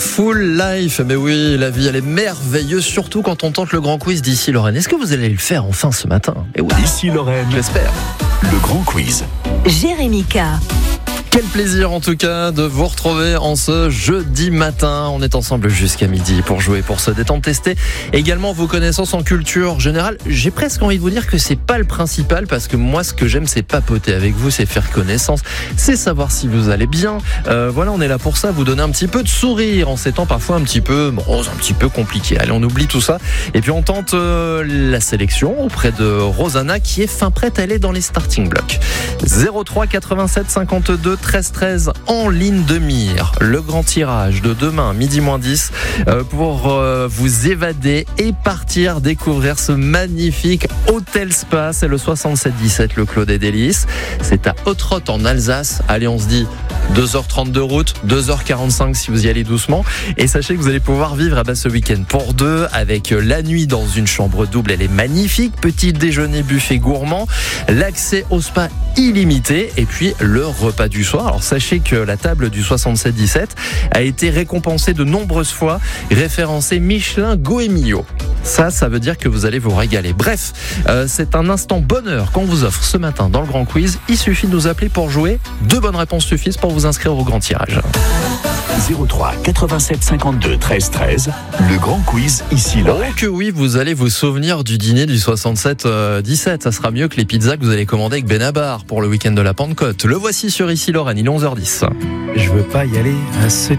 Full Life. Mais oui, la vie, elle est merveilleuse, surtout quand on tente le grand quiz d'Ici Lorraine. Est-ce que vous allez le faire enfin ce matin ? Et oui, Ici Lorraine, j'espère. Le grand quiz. Jérémy K. Quel plaisir en tout cas de vous retrouver en ce jeudi matin. On est ensemble jusqu'à midi pour jouer, pour se détendre, tester également vos connaissances en culture générale. J'ai presque envie de vous dire que c'est pas le principal, parce que moi ce que j'aime c'est papoter avec vous, c'est faire connaissance, c'est savoir si vous allez bien. Voilà, on est là pour ça, vous donner un petit peu de sourire en ces temps parfois un petit peu compliqués. Allez, on oublie tout ça et puis on tente la sélection auprès de Rosanna qui est fin prête à aller dans les starting blocks. 03 87 52 13 13 en ligne de mire. Le grand tirage de demain, midi moins 10, pour vous évader et partir découvrir ce magnifique hôtel spa. C'est le 77-17, le Clos des Délices. C'est à Ottrott en Alsace. Allez, on se dit 2h30 de route, 2h45 si vous y allez doucement. Et sachez que vous allez pouvoir vivre ce week-end pour deux, avec la nuit dans une chambre double. Elle est magnifique. Petit déjeuner buffet gourmand. L'accès au spa illimité. Et puis le repas du soir. Alors sachez que la table du 77-17 a été récompensée de nombreuses fois, référencée Michelin Goemio. Ça veut dire que vous allez vous régaler. Bref, c'est un instant bonheur qu'on vous offre ce matin dans le grand quiz. Il suffit de nous appeler pour jouer. 2 bonnes réponses suffisent pour vous inscrire au grand tirage. 03 87 52 13 13, le grand quiz Ici Lorraine. Oh que oui, vous allez vous souvenir du dîner du 67-17. Ça sera mieux que les pizzas que vous allez commander avec Benabar pour le week-end de la Pentecôte. Le voici sur Ici Lorraine, il est 11h10. Je veux pas y aller à ce